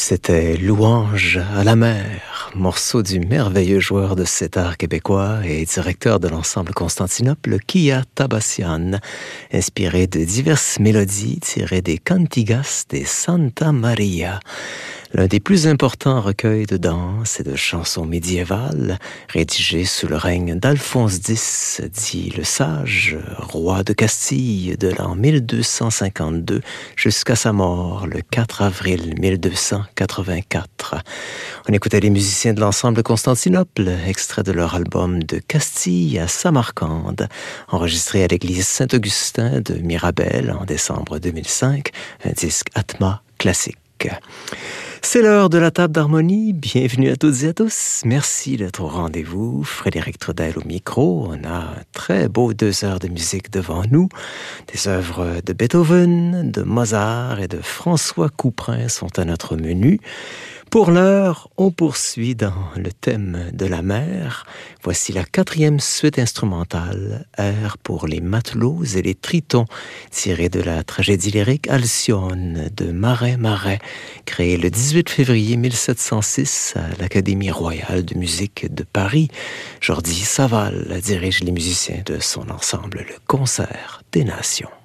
C'était Louange à la mer, morceau du merveilleux joueur de sitar québécois et directeur de l'ensemble Constantinople, Kia Tabassian, inspiré de diverses mélodies tirées des Cantigas de Santa Maria, l'un des plus importants recueils de danse et de chansons médiévales, rédigés sous le règne d'Alphonse X, dit le sage, roi de Castille de l'an 1252 jusqu'à sa mort le 4 avril 1284. On écoutait les musiciens de l'ensemble Constantinople, extrait de leur album De Castille à Samarcande, enregistré à l'église Saint-Augustin de Mirabel en décembre 2005, un disque Atma classique. C'est l'heure de la table d'harmonie. Bienvenue à toutes et à tous. Merci d'être au rendez-vous. Frédéric Trudel au micro. On a un très beau 2 heures de musique devant nous. Des œuvres de Beethoven, de Mozart et de François Couperin sont à notre menu. Pour l'heure, on poursuit dans le thème de la mer. Voici la 4e suite instrumentale, Air pour les matelots et les tritons, tirée de la tragédie lyrique Alcyone de Marais, créée le 18 février 1706 à l'Académie royale de musique de Paris. Jordi Saval dirige les musiciens de son ensemble, le Concert des Nations.